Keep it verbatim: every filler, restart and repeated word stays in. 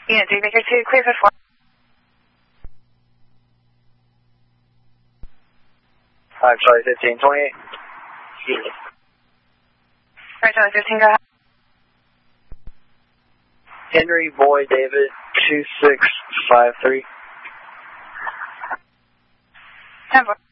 Unit three Baker two, clear for four. Alright, Charlie fifteen, twenty-eight. Alright, Charlie fifteen, go ahead. Henry Boy David two six five three. ten four.